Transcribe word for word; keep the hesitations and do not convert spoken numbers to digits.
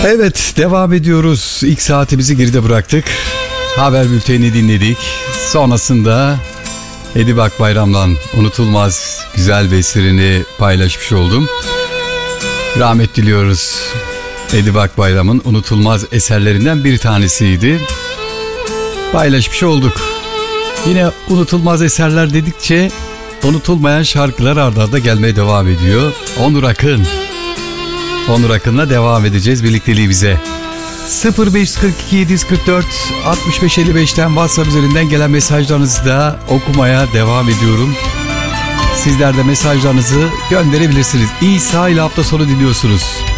Evet, devam ediyoruz. İlk saatimizi geride bıraktık. Haber bültenini dinledik. Sonrasında Edip Akbayram'dan unutulmaz güzel bir eserini paylaşmış oldum. Rahmet diliyoruz. Edip Akbayram'ın unutulmaz eserlerinden bir tanesiydi. Paylaşmış olduk. Yine unutulmaz eserler dedikçe unutulmayan şarkılar arda arda gelmeye devam ediyor. Onur Akın. Onur Akın'la devam edeceğiz birlikteliğimize. sıfır beş kırk iki yedi kırk dört altmış beş elli beşten WhatsApp üzerinden gelen mesajlarınızı da okumaya devam ediyorum. Sizler de mesajlarınızı gönderebilirsiniz. İsa ile hafta sonu dinliyorsunuz.